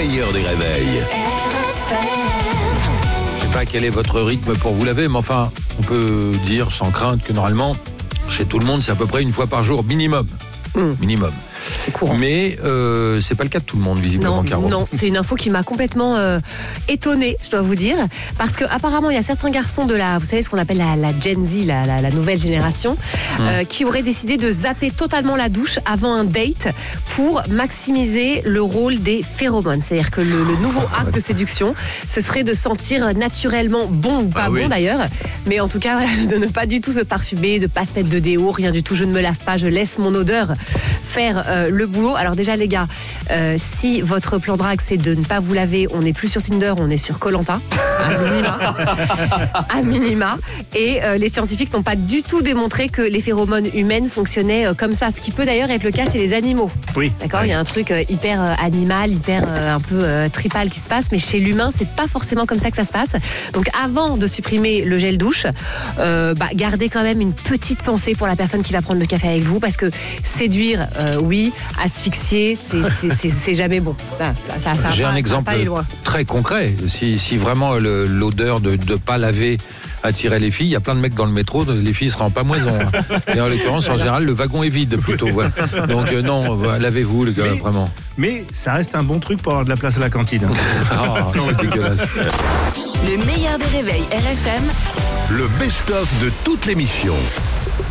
meilleur des réveils. Je sais pas quel est votre rythme pour vous laver, mais enfin, on peut dire sans crainte que normalement, chez tout le monde, c'est à peu près une fois par jour minimum. Minimum. C'est courant. Mais c'est pas le cas de tout le monde, visiblement, Caro. Non, c'est une info qui m'a complètement étonnée, je dois vous dire, parce que apparemment il y a certains garçons de vous savez ce qu'on appelle la Gen Z, la nouvelle génération, qui auraient décidé de zapper totalement la douche avant un date pour maximiser le rôle des phéromones. C'est-à-dire que le nouveau acte de séduction, ce serait de sentir naturellement bon ou pas bon d'ailleurs, mais en tout cas voilà, de ne pas du tout se parfumer, de pas se mettre de déo, rien du tout. Je ne me lave pas, je laisse mon odeur faire le boulot. Alors déjà les gars, si votre plan drague c'est de ne pas vous laver, on n'est plus sur Tinder, on est sur Koh-Lanta à minima. Et les scientifiques n'ont pas du tout démontré que les phéromones humaines fonctionnaient comme ça, ce qui peut d'ailleurs être le cas chez les animaux. Oui. D'accord, il y a un truc hyper animal, hyper un peu tripal qui se passe, mais chez l'humain c'est pas forcément comme ça que ça se passe. Donc avant de supprimer le gel douche, gardez quand même une petite pensée pour la personne qui va prendre le café avec vous, parce que séduire, oui, asphyxier, c'est jamais bon. J'ai un exemple très concret. Si vraiment l'odeur de ne pas laver attirait les filles, il y a plein de mecs dans le métro, les filles ne seront pas moison. Et en l'occurrence, en général, le wagon est vide plutôt. Voilà. Donc non, lavez-vous les gars, vraiment. Mais ça reste un bon truc pour avoir de la place à la cantine. C'est dégueulasse. Le meilleur des réveils RFM, Le best-of de toute l'émission.